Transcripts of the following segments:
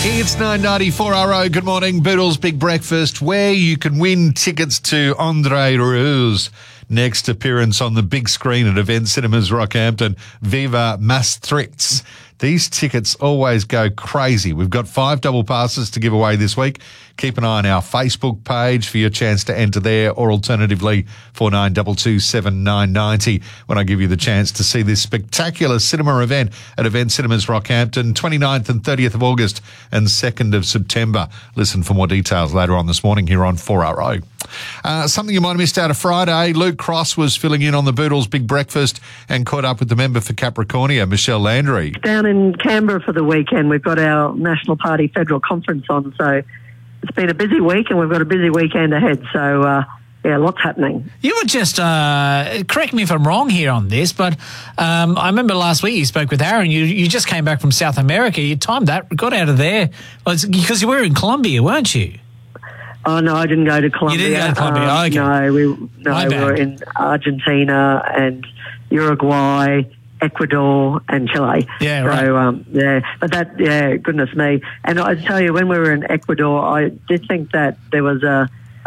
It's 9:94 RO. Good morning. Boodle's Big Breakfast, where you can win tickets to Andre Rieu's next appearance on the big screen at Event Cinemas Rockhampton, Viva Maastricht. These tickets always go crazy. We've got 5 double passes to give away this week. Keep an eye on our Facebook page for your chance to enter there, or alternatively 49227990 when I give you the chance to see this spectacular cinema event at Event Cinemas Rockhampton, 29th and 30th of August and 2nd of September. Listen for more details later on this morning here on 4RO. Something you might have missed out of Friday, Luke Cross was filling in on the Boodle's Big Breakfast and caught up with the member for Capricornia, Michelle Landry. Down in Canberra for the weekend, we've got our National Party Federal Conference on, so it's been a busy week and we've got a busy weekend ahead, so lots happening. You were just, correct me if I'm wrong here on this, but I remember last week you spoke with Aaron, you just came back from South America, you timed that, got out of there, because you were in Colombia, weren't you? Oh, no, I didn't go to Colombia. You didn't go to Colombia, okay. No, we were in Argentina and Uruguay, Ecuador and Chile. Yeah, right. So, but that, goodness me. And I tell you, when we were in Ecuador, I did think that there was a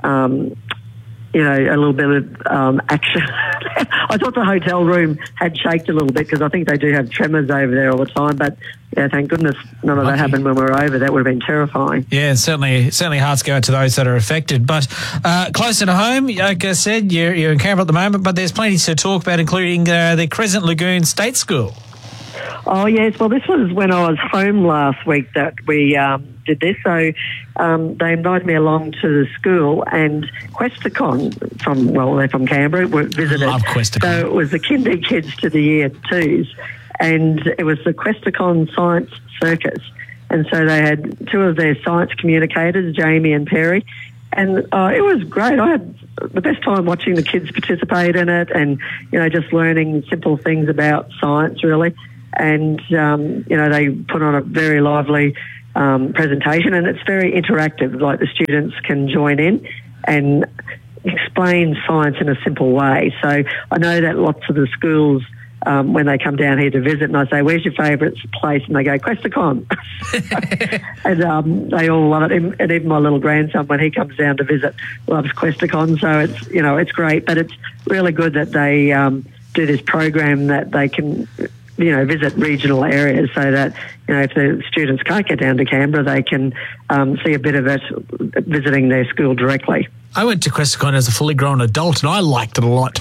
little bit of action. I thought the hotel room had shaken a little bit because I think they do have tremors over there all the time. But yeah, thank goodness none of that happened when we were over. That would have been terrifying. Yeah, certainly hearts go out to those that are affected. But closer to home, like I said, you're in Canberra at the moment, but there's plenty to talk about, including the Crescent Lagoon State School. Oh, yes. Well, this was when I was home last week that we did this. So they invited me along to the school, and Questacon, they're from Canberra, visited. Love Questacon. So it was the kindy kids to the year 2s, and it was the Questacon Science Circus. And so they had 2 of their science communicators, Jamie and Perry, and it was great. I had the best time watching the kids participate in it and, just learning simple things about science, really. And, they put on a very lively presentation, and it's very interactive. Like, the students can join in and explain science in a simple way. So I know that lots of the schools, when they come down here to visit, and I say, where's your favourite place? And they go, Questacon. And they all love it. And even my little grandson, when he comes down to visit, loves Questacon. So it's, it's great. But it's really good that they do this program that they can visit regional areas, so that, if the students can't get down to Canberra, they can see a bit of it visiting their school directly. I went to Questacon as a fully grown adult, and I liked it a lot.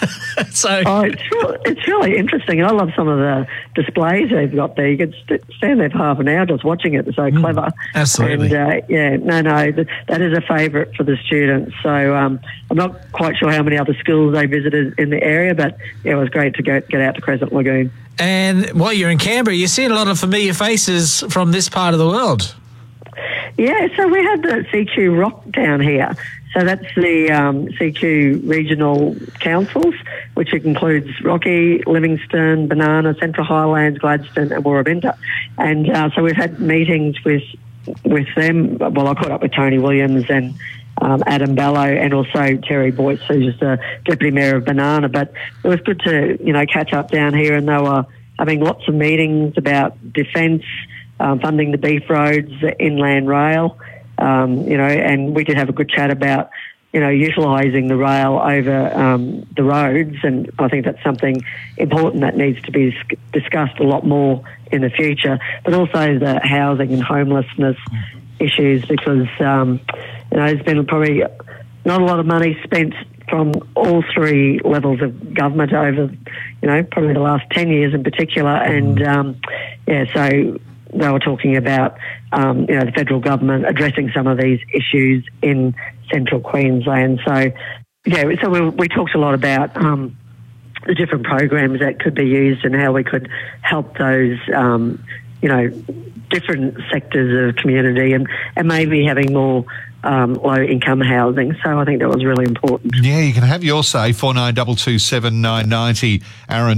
It's really interesting. I love some of the displays they've got there. You could stand there for half an hour just watching it. It's so clever. Absolutely. And that is a favourite for the students. So I'm not quite sure how many other schools they visited in the area, but it was great to get out to Crescent Lagoon. And while you're in Canberra, you see a lot of familiar faces from this part of the world. Yeah, so we had the CQ Rock down here. So that's the CQ regional councils, which includes Rocky, Livingston, Banana, Central Highlands, Gladstone and Woorabinta. And so we've had meetings with them. Well, I caught up with Tony Williams and Adam Bellow, and also Terry Boyce, who's the Deputy Mayor of Banana. But it was good to, catch up down here, and they were having lots of meetings about defence, funding the beef roads, the inland rail, and we did have a good chat about, utilising the rail over the roads, and I think that's something important that needs to be discussed a lot more in the future, but also the housing and homelessness issues, because, there's been probably not a lot of money spent from all 3 levels of government over, probably the last 10 years in particular, and, so they were talking about, the federal government addressing some of these issues in central Queensland. So, so we talked a lot about the different programs that could be used and how we could help those, different sectors of community and maybe having more low-income housing. So I think that was really important. Yeah, you can have your say, 49227990,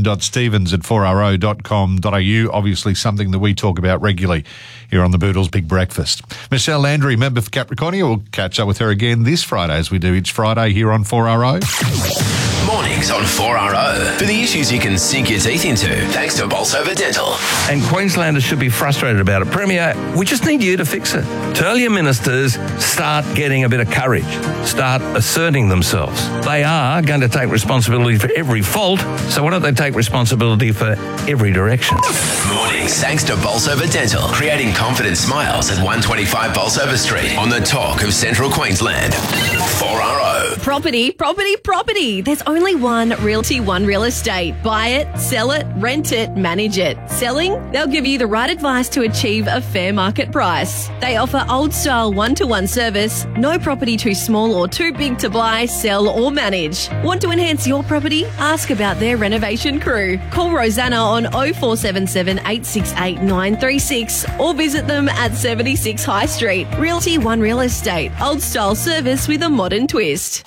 aaron.stevens@4ro.com.au. Obviously something that we talk about regularly here on the Boodle's Big Breakfast. Michelle Landry, member for Capricornia. We'll catch up with her again this Friday, as we do each Friday here on 4RO. Morning mornings on 4RO for the issues you can sink your teeth into, thanks to Bolsover Dental. And Queenslanders should be frustrated about it. Premier, we just need you to fix it. Tell your ministers, start getting a bit of courage. Start asserting themselves. They are going to take responsibility for every fault, so why don't they take responsibility for every direction? Mornings thanks to Bolsover Dental, creating confident smiles at 125 Bolsover Street on the talk of Central Queensland. 4RO. Property, property, property. There's only one Realty One Real Estate. Buy it, sell it, rent it, manage it. Selling? They'll give you the right advice to achieve a fair market price. They offer old-style one-to-one service, no property too small or too big to buy, sell or manage. Want to enhance your property? Ask about their renovation crew. Call Rosanna on 0477 868 936 or visit them at 76 High Street. Realty One Real Estate. Old-style service with a modern twist.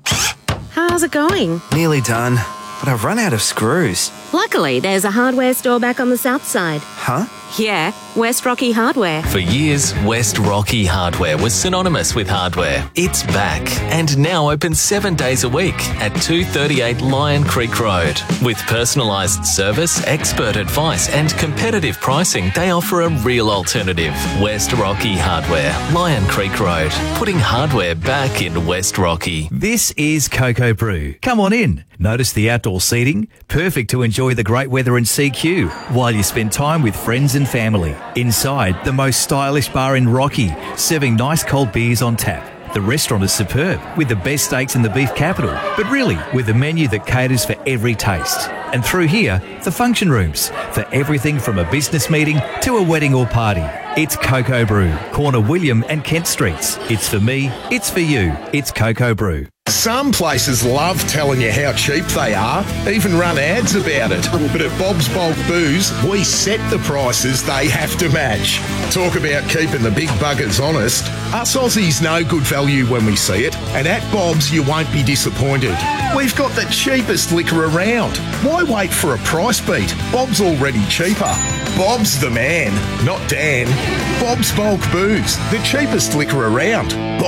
How's it going? Nearly done, but I've run out of screws. Luckily, there's a hardware store back on the south side. Huh? Yeah, West Rocky Hardware. For years, West Rocky Hardware was synonymous with hardware. It's back and now open 7 days a week at 238 Lion Creek Road. With personalised service, expert advice and competitive pricing, they offer a real alternative. West Rocky Hardware, Lion Creek Road, putting hardware back in West Rocky. This is Cocoa Brew. Come on in. Notice the outdoor seating, perfect to enjoy the great weather in CQ while you spend time with friends and family. Inside, the most stylish bar in Rocky, serving nice cold beers on tap. The restaurant is superb, with the best steaks in the beef capital, but really with a menu that caters for every taste. And through here, the function rooms, for everything from a business meeting to a wedding or party. It's Cocoa Brew, corner William and Kent Streets. It's for me, it's for you, it's Cocoa Brew. Some places love telling you how cheap they are, even run ads about it. But at Bob's Bulk Booze, we set the prices they have to match. Talk about keeping the big buggers honest. Us Aussies know good value when we see it, and at Bob's you won't be disappointed. We've got the cheapest liquor around. Why wait for a price beat? Bob's already cheaper. Bob's the man, not Dan. Bob's Bulk Booze, the cheapest liquor around.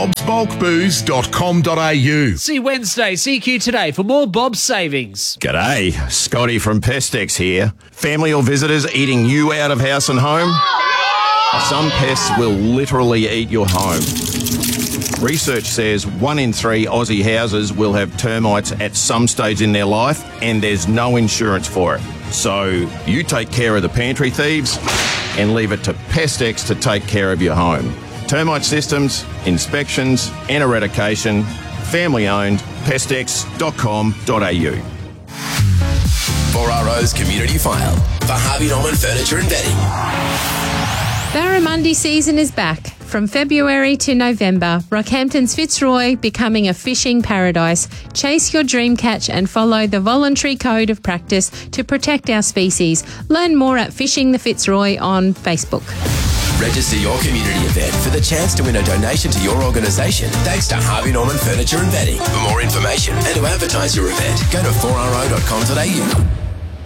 bobsbulkbooze.com.au. See Wednesday, CQ Today for more Bob's savings. G'day, Scotty from Pestex here. Family or visitors eating you out of house and home? Some pests will literally eat your home. Research says 1 in 3 Aussie houses will have termites at some stage in their life, and there's no insurance for it. So you take care of the pantry thieves and leave it to Pestex to take care of your home. Termite systems, inspections and eradication. Family owned, pestex.com.au. 4RO's Community File for Harvey Norman Furniture and Bedding. Barramundi season is back. From February to November, Rockhampton's Fitzroy becoming a fishing paradise. Chase your dream catch and follow the voluntary code of practice to protect our species. Learn more at Fishing the Fitzroy on Facebook. Register your community event for the chance to win a donation to your organisation thanks to Harvey Norman Furniture and Bedding. For more information and to advertise your event, go to 4RO.com.au.